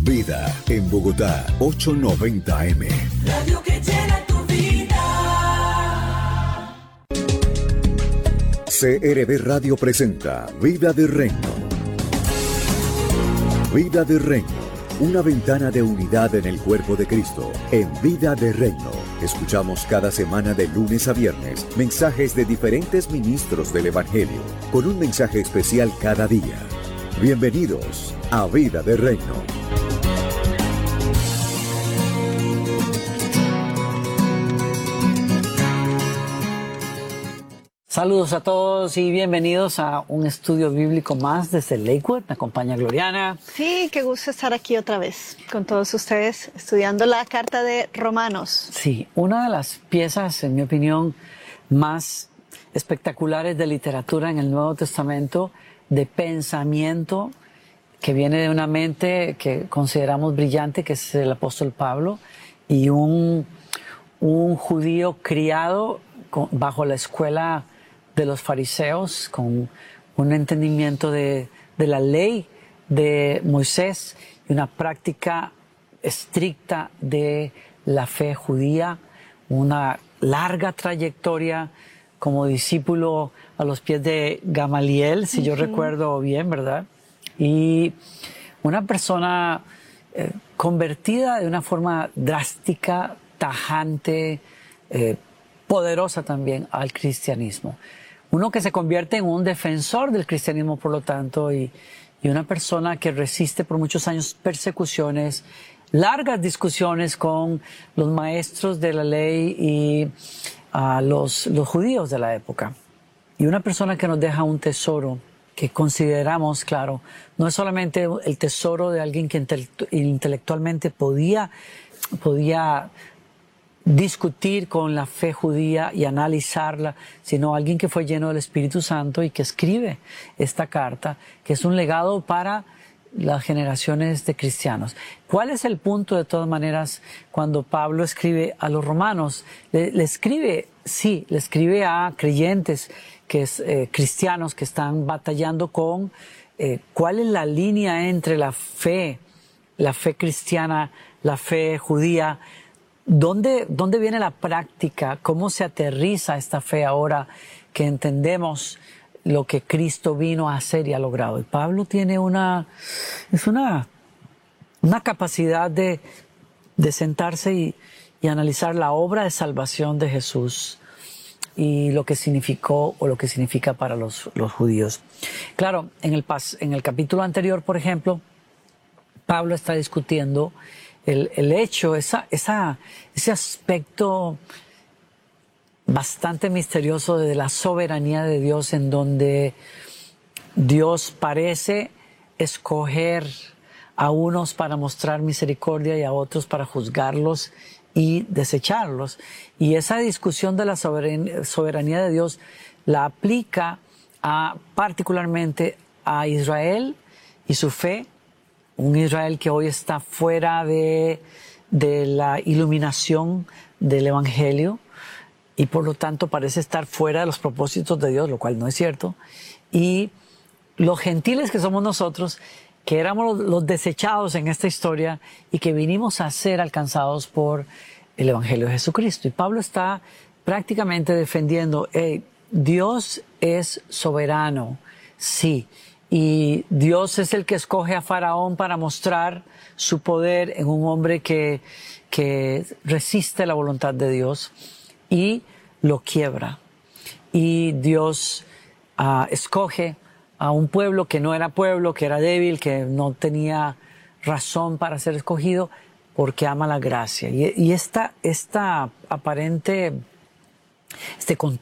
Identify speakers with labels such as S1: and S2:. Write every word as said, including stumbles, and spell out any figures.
S1: Vida en Bogotá, ochocientos noventa A M.
S2: Radio que llena tu vida.
S1: C R V Radio presenta Vida de Reino. Vida de Reino, una ventana de unidad en el cuerpo de Cristo. En Vida de Reino, escuchamos cada semana de lunes a viernes mensajes de diferentes ministros del Evangelio, con un mensaje especial cada día. Bienvenidos a Vida de Reino.
S3: Saludos a todos y bienvenidos a un estudio bíblico más desde Lakewood. Me acompaña Gloriana.
S4: Sí, qué gusto estar aquí otra vez con todos ustedes estudiando la carta de Romanos.
S3: Sí, una de las piezas, en mi opinión, más espectaculares de literatura en el Nuevo Testamento, de pensamiento, que viene de una mente que consideramos brillante, que es el apóstol Pablo, y un, un judío criado con, bajo la escuela de los fariseos, con un entendimiento de, de la ley de Moisés y una práctica estricta de la fe judía, una larga trayectoria como discípulo a los pies de Gamaliel, si uh-huh. yo recuerdo bien, ¿verdad? Y una persona eh, convertida de una forma drástica, tajante, eh, poderosa también al cristianismo. Uno que se convierte en un defensor del cristianismo, por lo tanto, y, y una persona que resiste por muchos años persecuciones, largas discusiones con los maestros de la ley y uh, los, los judíos de la época. Y una persona que nos deja un tesoro que consideramos, claro, no es solamente el tesoro de alguien que intele- intelectualmente podía, podía discutir con la fe judía y analizarla, sino alguien que fue lleno del Espíritu Santo y que escribe esta carta, que es un legado para las generaciones de cristianos. ¿Cuál es el punto, de todas maneras, cuando Pablo escribe a los romanos? Le, le escribe, sí, le escribe a creyentes, que es eh, cristianos que están batallando con eh, cuál es la línea entre la fe, la fe cristiana, la fe judía. ¿Dónde, ¿Dónde viene la práctica? ¿Cómo se aterriza esta fe ahora que entendemos lo que Cristo vino a hacer y ha logrado? Y Pablo tiene una, es una, una capacidad de, de sentarse y, y analizar la obra de salvación de Jesús y lo que significó o lo que significa para los, los judíos. Claro, en el, pas, en el capítulo anterior, por ejemplo, Pablo está discutiendo El, el hecho, esa, esa, ese aspecto bastante misterioso de la soberanía de Dios, en donde Dios parece escoger a unos para mostrar misericordia y a otros para juzgarlos y desecharlos. Y esa discusión de la soberanía, soberanía de Dios la aplica a, particularmente a Israel y su fe. Un Israel que hoy está fuera de, de la iluminación del Evangelio y por lo tanto parece estar fuera de los propósitos de Dios, lo cual no es cierto. Y los gentiles que somos nosotros, que éramos los, los desechados en esta historia y que vinimos a ser alcanzados por el Evangelio de Jesucristo. Y Pablo está prácticamente defendiendo, hey, Dios es soberano, sí. Y Dios es el que escoge a Faraón para mostrar su poder en un hombre que, que resiste la voluntad de Dios y lo quiebra. Y Dios uh, escoge a un pueblo que no era pueblo, que era débil, que no tenía razón para ser escogido, porque ama la gracia. Y, y esta, esta aparente, este